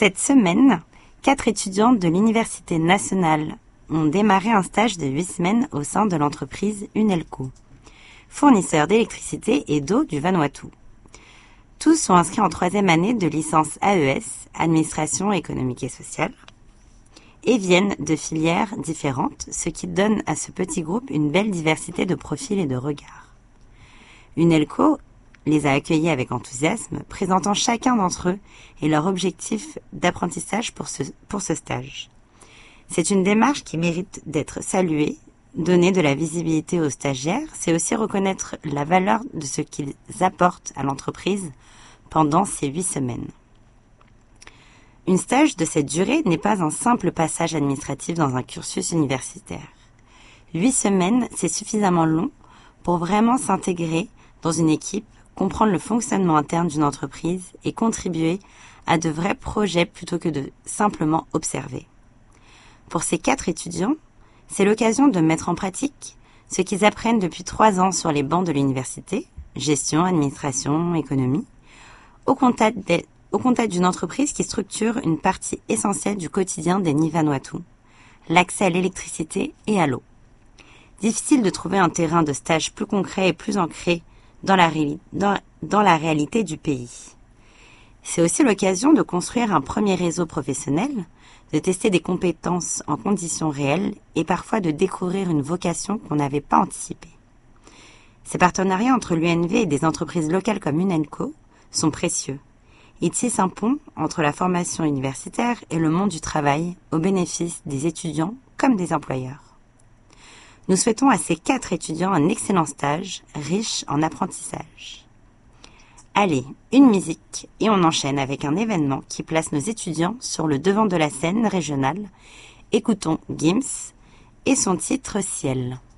Cette semaine, 4 étudiantes de l'Université nationale ont démarré un stage de 8 semaines au sein de l'entreprise Unelco, fournisseur d'électricité et d'eau du Vanuatu. Tous sont inscrits en 3e année de licence AES, Administration économique et sociale, et viennent de filières différentes, ce qui donne à ce petit groupe une belle diversité de profils et de regards. Unelco les a accueillis avec enthousiasme, présentant chacun d'entre eux et leur objectif d'apprentissage pour ce stage. C'est une démarche qui mérite d'être saluée. Donner de la visibilité aux stagiaires, c'est aussi reconnaître la valeur de ce qu'ils apportent à l'entreprise pendant ces 8 semaines. Un stage de cette durée n'est pas un simple passage administratif dans un cursus universitaire. 8 semaines, c'est suffisamment long pour vraiment s'intégrer dans une équipe, comprendre le fonctionnement interne d'une entreprise et contribuer à de vrais projets plutôt que de simplement observer. Pour ces 4 étudiants, c'est l'occasion de mettre en pratique ce qu'ils apprennent depuis 3 ans sur les bancs de l'université, gestion, administration, économie, au contact d'une entreprise qui structure une partie essentielle du quotidien des Vanuatu, l'accès à l'électricité et à l'eau. Difficile de trouver un terrain de stage plus concret et plus ancré dans la réalité du pays. C'est aussi l'occasion de construire un premier réseau professionnel, de tester des compétences en conditions réelles et parfois de découvrir une vocation qu'on n'avait pas anticipée. Ces partenariats entre l'UNV et des entreprises locales comme Unelco sont précieux. Ils tissent un pont entre la formation universitaire et le monde du travail au bénéfice des étudiants comme des employeurs. Nous souhaitons à ces 4 étudiants un excellent stage, riche en apprentissage. Allez, une musique et on enchaîne avec un événement qui place nos étudiants sur le devant de la scène régionale. Écoutons Gims et son titre Ciel.